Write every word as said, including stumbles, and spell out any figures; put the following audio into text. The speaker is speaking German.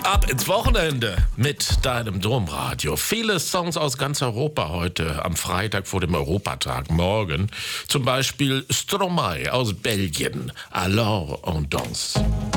Ab ins Wochenende mit deinem Domradio. Viele Songs aus ganz Europa heute am Freitag vor dem Europatag. Morgen zum Beispiel Stromae aus Belgien. Alors on danse.